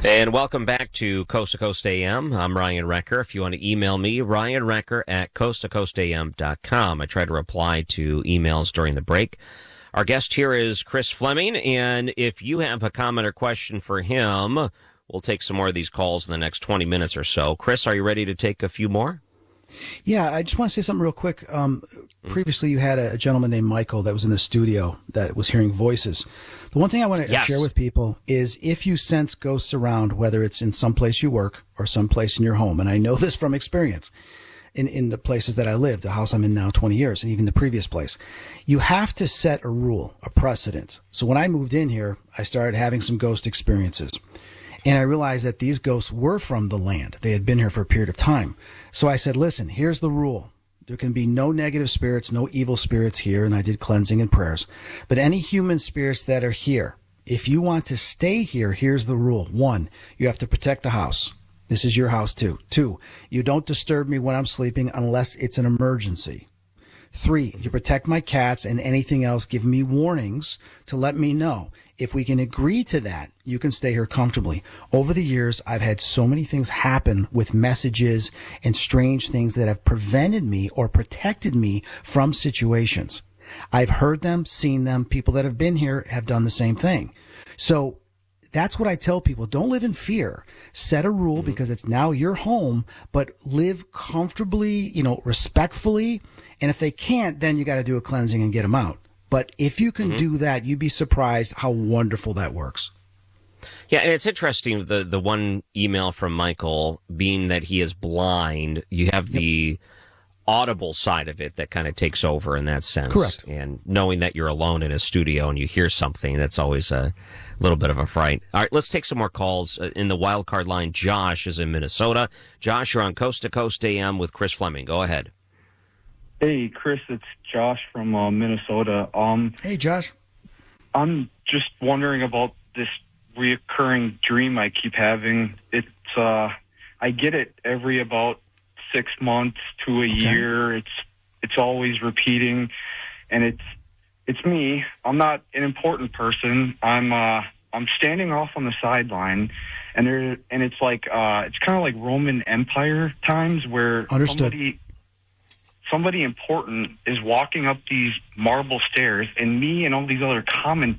And welcome back to Coast to Coast AM. I'm Ryan Recker. If you want to email me, ryanrecker@coasttocoastam.com. I try to reply to emails during the break. Our guest here is Chris Fleming, and if you have a comment or question for him, we'll take some more of these calls in the next 20 minutes or so. Chris, are you ready to take a few more? Yeah, I just want to say something real quick. Previously, you had a gentleman named Michael that was in the studio that was hearing voices. The one thing I want to share with people is if you sense ghosts around, whether it's in some place you work or some place in your home, and I know this from experience in the places that I live, the house I'm in now 20 years, and even the previous place, you have to set a rule, a precedent. So when I moved in here, I started having some ghost experiences. And I realized that these ghosts were from the land. They had been here for a period of time. So I said, listen, here's the rule. There can be no negative spirits, no evil spirits here, and I did cleansing and prayers. But any human spirits that are here, if you want to stay here, here's the rule. 1, you have to protect the house. This is your house too. 2, you don't disturb me when I'm sleeping unless it's an emergency. 3, you protect my cats and anything else. Give me warnings to let me know. If we can agree to that, you can stay here comfortably. Over the years, I've had so many things happen with messages and strange things that have prevented me or protected me from situations. I've heard them, seen them. People that have been here have done the same thing. So that's what I tell people. Don't live in fear. Set a rule because it's now your home, but live comfortably, respectfully. And if they can't, then you got to do a cleansing and get them out. But if you can do that, you'd be surprised how wonderful that works. Yeah, and it's interesting, the one email from Michael, being that he is blind, you have the audible side of it that kind of takes over in that sense. Correct. And knowing that you're alone in a studio and you hear something, that's always a little bit of a fright. All right, let's take some more calls. In the wild card line, Josh is in Minnesota. Josh, you're on Coast to Coast AM with Chris Fleming. Go ahead. Hey, Chris, it's Josh from Minnesota. Hey, Josh. I'm just wondering about this reoccurring dream I keep having. It's I get it every about 6 months to a year. It's always repeating, and it's me. I'm not an important person. I'm standing off on the sideline, and it's like it's kind of like Roman Empire times where somebody important is walking up these marble stairs, and me and all these other common